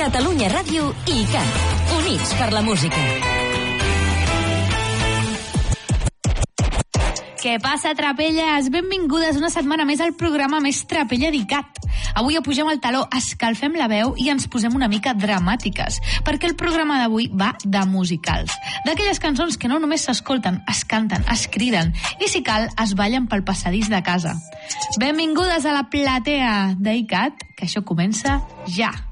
Catalunya Ràdio i ICAT. Units per la música. Què passa, trapelles? Benvingudes una setmana més al programa més trapella d'ICAT. Avui apugem el taló, escalfem la veu i ens posem una mica dramàtiques, perquè el programa d'avui va de musicals. D'aquelles cançons que no només s'escolten, es canten, es criden i, si cal, es ballen pel passadís de casa. Benvingudes a la platea d'ICAT, que això comença ja.